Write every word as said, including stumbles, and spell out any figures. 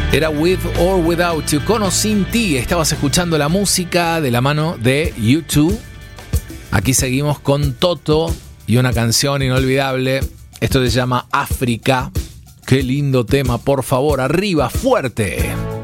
Era With or Without You, con o sin ti. Estabas escuchando la música de la mano de U dos. Aquí seguimos con Toto y una canción inolvidable. Esto se llama África. Qué lindo tema, por favor, arriba, fuerte.